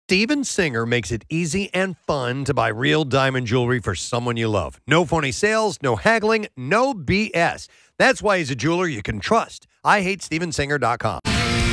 Steven Singer makes it easy and fun to buy real diamond jewelry for someone you love. No phony sales, no haggling, no BS. That's why he's a jeweler you can trust. IHateStevenSinger.com.